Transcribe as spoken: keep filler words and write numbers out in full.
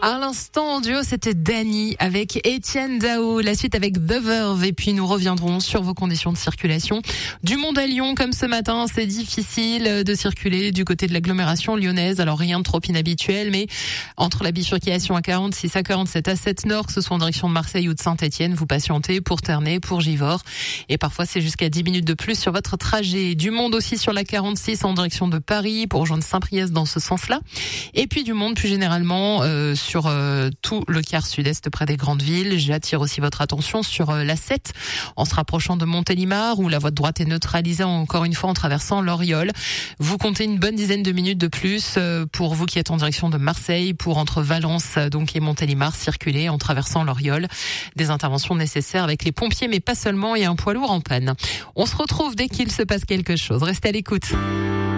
À l'instant, en duo, c'était Dany avec Étienne Dao. La suite avec The Verve. Et puis, nous reviendrons sur vos conditions de circulation. Du monde à Lyon, comme ce matin, c'est difficile de circuler du côté de l'agglomération lyonnaise. Alors, rien de trop inhabituel, mais entre la bifurcation à quarante-six, à quarante-sept, à sept nord, que ce soit en direction de Marseille ou de Saint-Etienne, vous patientez pour Ternay, pour Givors. Et parfois, c'est jusqu'à dix minutes de plus sur votre trajet. Du monde aussi sur la quarante-six en direction de Paris pour rejoindre Saint-Priest dans ce sens-là. Et puis, du monde plus généralement, euh, sur sur euh, tout le quart sud-est près des grandes villes. J'attire aussi votre attention sur euh, l'A sept en se rapprochant de Montélimar où la voie de droite est neutralisée encore une fois en traversant l'Oriol. Vous comptez une bonne dizaine de minutes de plus euh, pour vous qui êtes en direction de Marseille pour entre Valence donc et Montélimar circuler en traversant l'Oriol. Des interventions nécessaires avec les pompiers mais pas seulement et un poids lourd en panne. On se retrouve dès qu'il se passe quelque chose. Restez à l'écoute.